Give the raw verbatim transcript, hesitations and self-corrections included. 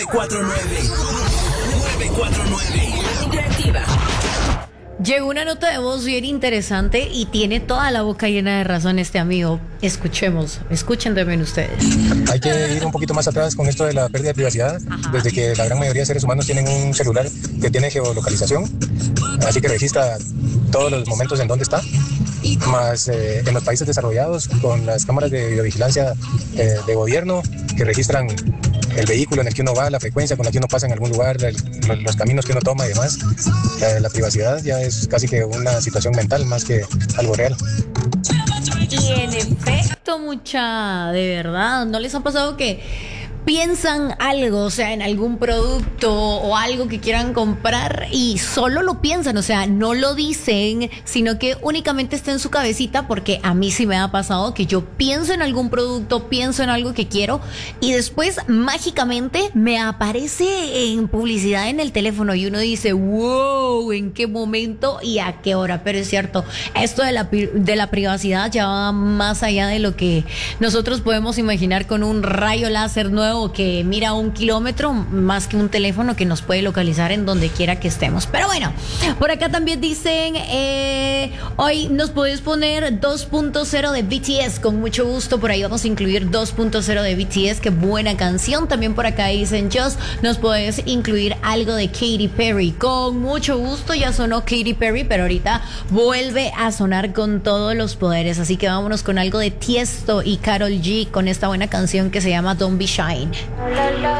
cuatro nueve. nueve cuatro nueve. Interactiva. Llegó una nota de voz bien interesante y tiene toda la boca llena de razón este amigo. Escuchemos, escuchen también ustedes. Hay que ir un poquito más atrás con esto de la pérdida de privacidad. Ajá. Desde que la gran mayoría de seres humanos tienen un celular que tiene geolocalización, así que registra todos los momentos en donde está. Más eh, en los países desarrollados, con las cámaras de videovigilancia eh, de gobierno que registran el vehículo en el que uno va, la frecuencia con la que uno pasa en algún lugar, el, los caminos que uno toma y demás. La, la privacidad ya es casi que una situación mental más que algo real. Y en efecto, mucha, de verdad, ¿no les ha pasado que piensan algo, o sea, en algún producto o algo que quieran comprar y solo lo piensan, o sea, no lo dicen, sino que únicamente está en su cabecita? Porque a mí sí me ha pasado que yo pienso en algún producto, pienso en algo que quiero y después mágicamente me aparece en publicidad en el teléfono y uno dice, wow, ¿en qué momento y a qué hora? Pero es cierto, esto de la, de la privacidad ya va más allá de lo que nosotros podemos imaginar con un rayo láser nuevo que mira un kilómetro, más que un teléfono que nos puede localizar en donde quiera que estemos. Pero bueno, por acá también dicen, eh, hoy nos podéis poner dos punto cero de B T S, con mucho gusto. Por ahí vamos a incluir dos punto cero de B T S, qué buena canción. También por acá dicen, Just, nos podés incluir algo de Katy Perry, con mucho gusto. Ya sonó Katy Perry, pero ahorita vuelve a sonar con todos los poderes, así que vámonos con algo de Tiesto y Karol G, con esta buena canción que se llama Don't Be Shy.